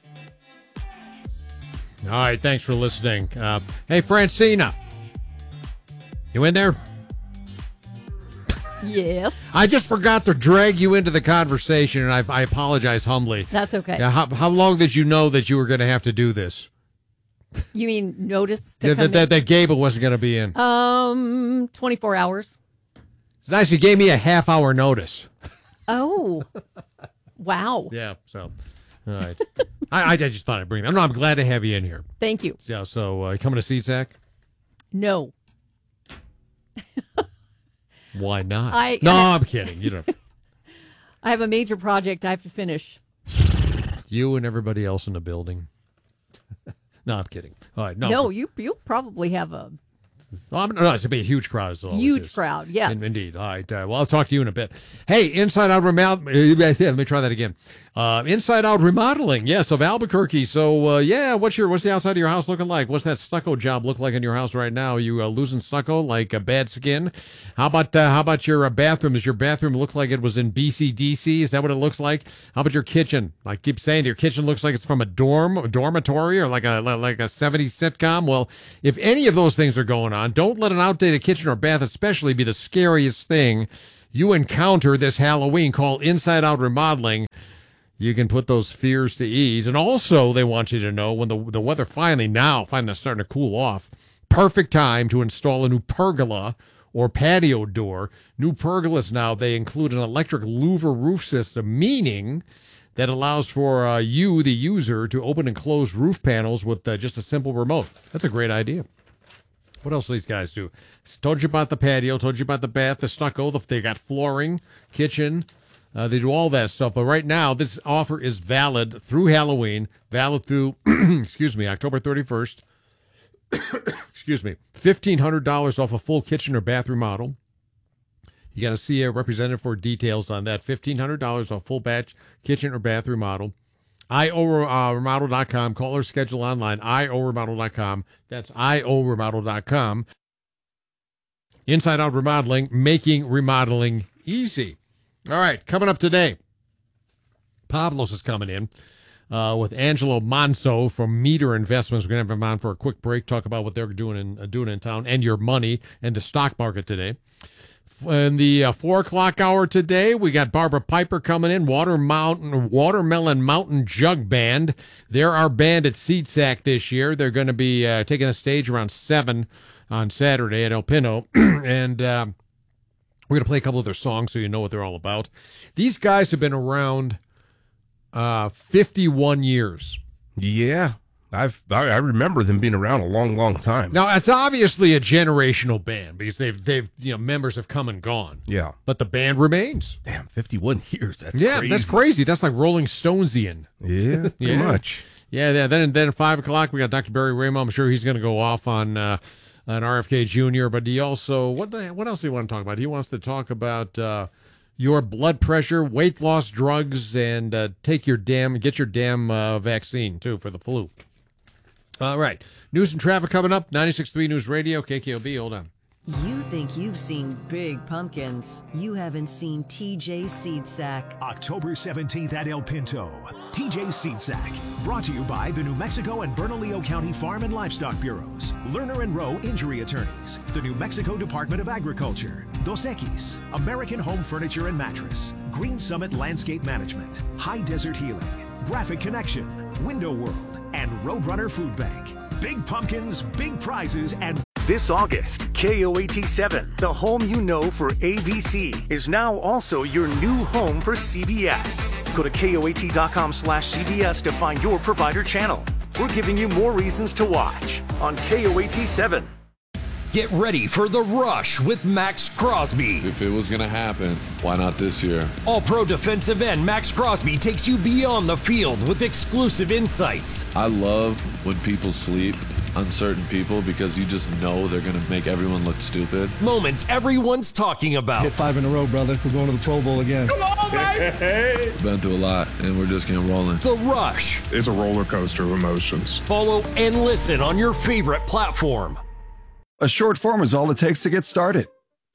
All right, thanks for listening. Uh, hey, Francina, you in there? Yes. I just forgot to drag you into the conversation, and I, I apologize humbly. That's okay. Yeah, how, how long did you know that you were going to have to do this? You mean notice to Yeah, come that, that, that Gable wasn't going to be in. in? Um, twenty-four hours. It's nice you gave me a half hour notice. Oh, wow. Yeah, so, all right. I, I just thought I'd bring that. No, I'm glad to have you in here. Thank you. Yeah, so uh, coming to C S A C? No. Why not? I- no, I- I'm kidding. You don't. I have a major project I have to finish. You and everybody else in the building. No, I'm kidding. All right, no. No, you you probably have a Well, I'm, no, it's going to be a huge crowd. Is all it Huge is. crowd, yes. In- indeed. All right. Uh, well, I'll talk to you in a bit. Hey, Inside Out Remodeling. Let me try that again. Uh, Inside Out Remodeling, yes, of Albuquerque. So, uh, yeah, what's your what's the outside of your house looking like? What's that stucco job look like in your house right now? Are you uh, losing stucco like a bad skin? How about uh, how about your uh, bathroom? Does your bathroom look like it was in B C D C? Is that what it looks like? How about your kitchen? I keep saying your kitchen looks like it's from a dorm, a dormitory, or like a like a seventies sitcom. Well, if any of those things are going on, don't let an outdated kitchen or bath especially be the scariest thing you encounter this Halloween. Call Inside Out Remodeling. You can put those fears to ease. And also, they want you to know when the the weather finally, now, finally starting to cool off, perfect time to install a new pergola or patio door. New pergolas now, they include an electric louver roof system, meaning that allows for uh, you, the user, to open and close roof panels with uh, just a simple remote. That's a great idea. What else do these guys do? Told you about the patio, told you about the bath, the stucco, the, they got flooring, kitchen. Uh, they do all that stuff. But right now, this offer is valid through Halloween, valid through, excuse me, October thirty-first. Excuse me, fifteen hundred dollars off a full kitchen or bathroom model. You got to see a representative for details on that. fifteen hundred dollars off full batch kitchen or bathroom model. I O remodel dot com. Call or schedule online. I O remodel dot com. That's I O remodel dot com. Inside Out Remodeling, making remodeling easy. All right, coming up today, Pavlos is coming in uh, with Angelo Manso from Meter Investments. We're going to have him on for a quick break, talk about what they're doing in, uh, doing in town and your money and the stock market today. In the uh, four o'clock hour today, we got Barbara Piper coming in, Water Mountain, Watermelon Mountain Jug Band. They're our band at S E A T S A C this year. They're going to be uh, taking the stage around seven on Saturday at El Pino. and uh, we're going to play a couple of their songs so you know what they're all about. These guys have been around uh, fifty-one years. Yeah. I've, I I remember them being around a long, long time. Now, it's obviously a generational band because they've, they've, you know, members have come and gone. Yeah. But the band remains. Damn, fifty-one years. That's yeah, crazy. that's crazy. That's like Rolling Stonesian. Yeah, pretty yeah. much. Yeah, yeah. Then, then at five o'clock, we got Doctor Barry Ramo. I'm sure he's going to go off on uh, on R F K Junior But he also, what the, what else do you want to talk about? He wants to talk about uh, your blood pressure, weight loss drugs, and uh, take your damn, get your damn uh, vaccine, too, for the flu. All right. News and traffic coming up. ninety-six point three News Radio, K K O B. Hold on. You think you've seen big pumpkins. You haven't seen T J Seed Sack. October seventeenth at El Pinto. T J Seed Sack. Brought to you by the New Mexico and Bernalillo County Farm and Livestock Bureaus. Lerner and Rowe Injury Attorneys. The New Mexico Department of Agriculture. Dos Equis. American Home Furniture and Mattress. Green Summit Landscape Management. High Desert Healing. Graphic Connection. Window World. And Roadrunner Food Bank. Big pumpkins, big prizes, and this August, K O A T seven, the home you know for A B C, is now also your new home for C B S. Go to K O A T dot com slash C B S to find your provider channel. We're giving you more reasons to watch on K O A T seven. Get ready for The Rush with Max Crosby. If it was going to happen, why not this year? All-pro defensive end Max Crosby takes you beyond the field with exclusive insights. I love when people sleep, uncertain people, because you just know they're going to make everyone look stupid. Moments everyone's talking about. Hit five in a row, brother. We're going to the Pro Bowl again. Come on, baby! Been through a lot, and we're just getting rolling. The Rush. It's a roller coaster of emotions. Follow and listen on your favorite platform. A short form is all it takes to get started.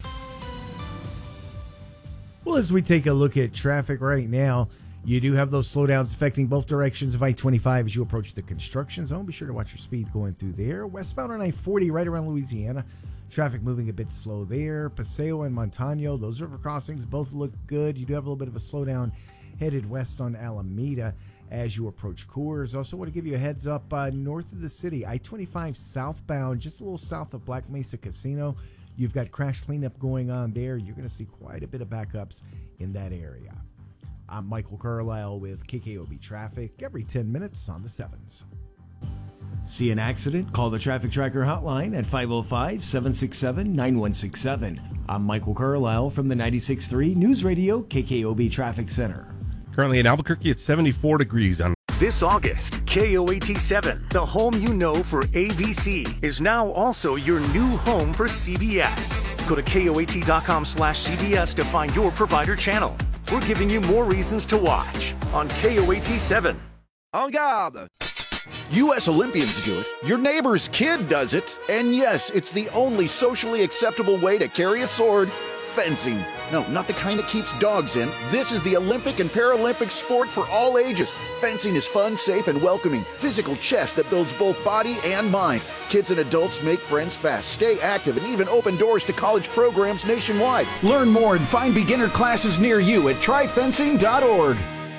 Well, as we take a look at traffic right now, you do have those slowdowns affecting both directions of I twenty-five as you approach the construction zone. Be sure to watch your speed going through there. Westbound on I forty right around Louisiana. Traffic moving a bit slow there. Paseo and Montano, those river crossings both look good. You do have a little bit of a slowdown headed west on Alameda as you approach Coors. Also want to give you a heads up uh, north of the city, I twenty-five southbound, just a little south of Black Mesa Casino. You've got crash cleanup going on there. You're going to see quite a bit of backups in that area. I'm Michael Carlisle with K K O B Traffic every ten minutes on the sevens. See an accident? Call the Traffic Tracker hotline at five oh five, seven six seven, nine one six seven. I'm Michael Carlisle from the ninety-six point three News Radio K K O B Traffic Center. Currently in Albuquerque, it's seventy-four degrees on This August, K O A T seven, the home you know for A B C, is now also your new home for C B S. Go to K O A T dot com slash C B S to find your provider channel. We're giving you more reasons to watch on K O A T seven. En garde! U S Olympians do it, your neighbor's kid does it, and yes, it's the only socially acceptable way to carry a sword, fencing. No, not the kind that keeps dogs in. This is the Olympic and Paralympic sport for all ages. Fencing is fun, safe, and welcoming. Physical chess that builds both body and mind. Kids and adults make friends fast, stay active, and even open doors to college programs nationwide. Learn more and find beginner classes near you at try fencing dot org.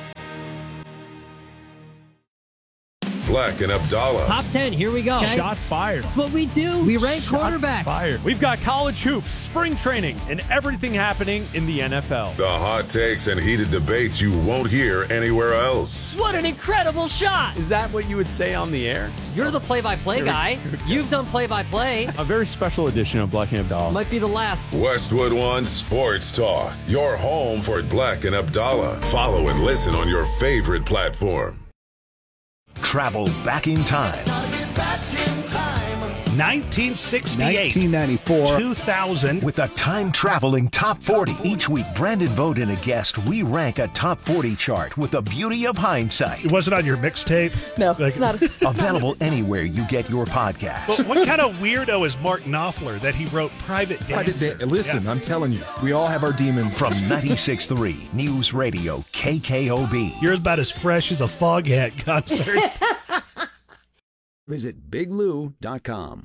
Black and Abdallah. Top ten, here we go. Okay. Shots fired. That's what we do. We rank Shots quarterbacks. Fired. We've got college hoops, spring training, and everything happening in the N F L. The hot takes and heated debates you won't hear anywhere else. What an incredible shot. Is that what you would say on the air? You're the play-by-play guy. You've done play-by-play. A very special edition of Black and Abdallah. Might be the last. Westwood One Sports Talk. Your home for Black and Abdallah. Follow and listen on your favorite platform. Travel back in time. nineteen sixty-eight, nineteen ninety-four, two thousand. With a time-traveling top forty. Each week, Brandon Vogt and a guest, we rank a top forty chart with the beauty of hindsight. It wasn't on your mixtape? No, like, it's not. Available anywhere you get your podcast. But what kind of weirdo is Mark Knopfler that he wrote Private Dancer? Private da- Listen, yeah. I'm telling you, we all have our demons. From ninety-six point three News Radio K K O B. You're about as fresh as a Foghat concert. Visit big lou dot com.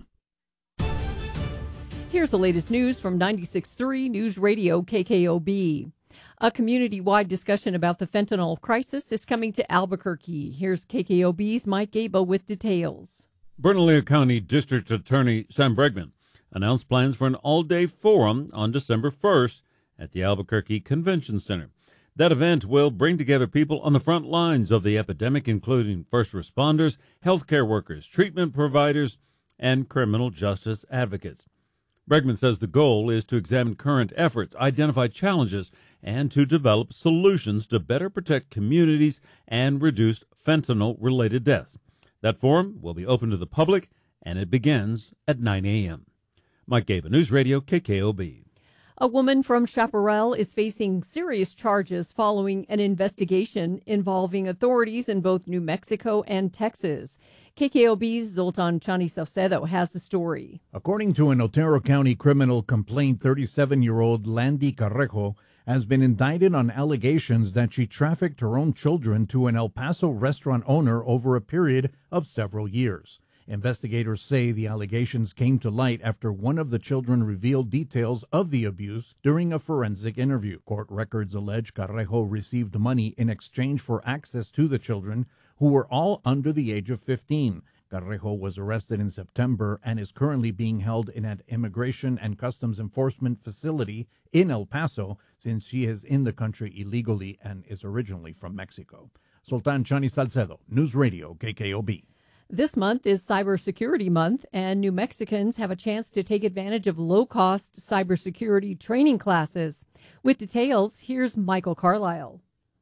Here's the latest news from ninety-six point three News Radio K K O B. A community-wide discussion about the fentanyl crisis is coming to Albuquerque. Here's K K O B's Mike Gabo with details. Bernalillo County District Attorney Sam Bregman announced plans for an all-day forum on December first at the Albuquerque Convention Center. That event will bring together people on the front lines of the epidemic, including first responders, healthcare workers, treatment providers, and criminal justice advocates. Bregman says the goal is to examine current efforts, identify challenges, and to develop solutions to better protect communities and reduce fentanyl-related deaths. That forum will be open to the public, and it begins at nine a.m. Mike Gaba, News Radio K K O B. A woman from Chaparral is facing serious charges following an investigation involving authorities in both New Mexico and Texas. K K O B's Zoltan Chani Saucedo has the story. According to an Otero County criminal complaint, thirty-seven-year-old Landy Carrejo has been indicted on allegations that she trafficked her own children to an El Paso restaurant owner over a period of several years. Investigators say the allegations came to light after one of the children revealed details of the abuse during a forensic interview. Court records allege Carrejo received money in exchange for access to the children, who were all under the age of fifteen. Carrejo was arrested in September and is currently being held in an Immigration and Customs Enforcement facility in El Paso, since she is in the country illegally and is originally from Mexico. Sultan Chani Salcedo, News Radio K K O B. This month is Cybersecurity Month, and New Mexicans have a chance to take advantage of low-cost cybersecurity training classes. With details, here's Michael Carlisle.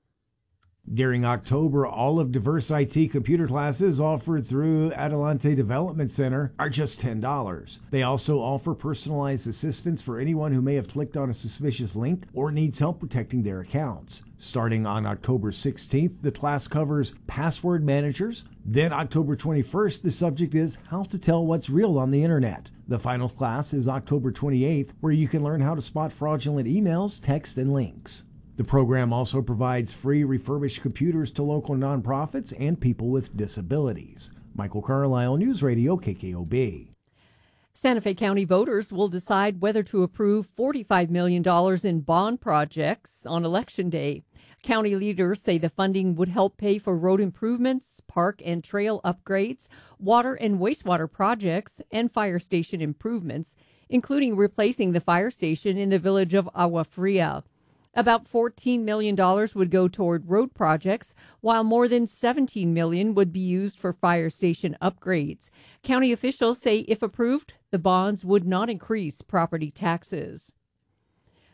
During October, all of Diverse I T computer classes offered through Adelante Development Center are just ten dollars. They also offer personalized assistance for anyone who may have clicked on a suspicious link or needs help protecting their accounts. Starting on October sixteenth, the class covers password managers. Then October twenty-first, the subject is how to tell what's real on the internet. The final class is October twenty-eighth, where you can learn how to spot fraudulent emails, text, and links. The program also provides free refurbished computers to local nonprofits and people with disabilities. Michael Carlisle, News Radio K K O B. Santa Fe County voters will decide whether to approve forty-five million dollars in bond projects on Election Day. County leaders say the funding would help pay for road improvements, park and trail upgrades, water and wastewater projects, and fire station improvements, including replacing the fire station in the village of Agua Fria. About fourteen million dollars would go toward road projects, while more than seventeen million dollars would be used for fire station upgrades. County officials say if approved, the bonds would not increase property taxes.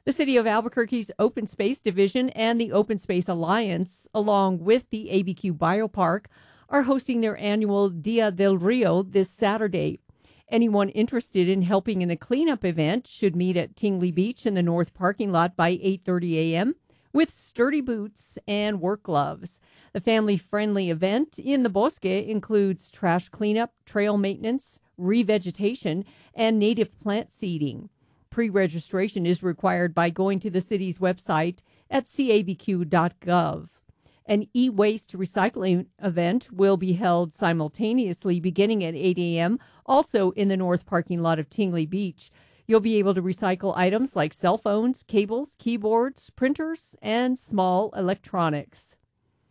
The City of Albuquerque's Open Space Division and the Open Space Alliance, along with the A B Q Biopark, are hosting their annual Dia del Rio this Saturday. Anyone interested in helping in the cleanup event should meet at Tingley Beach in the north parking lot by eight thirty a.m. with sturdy boots and work gloves. The family-friendly event in the Bosque includes trash cleanup, trail maintenance, revegetation, and native plant seeding. Pre-registration is required by going to the city's website at c a b q dot gov. An e-waste recycling event will be held simultaneously beginning at eight a.m., also in the north parking lot of Tingley Beach. You'll be able to recycle items like cell phones, cables, keyboards, printers, and small electronics.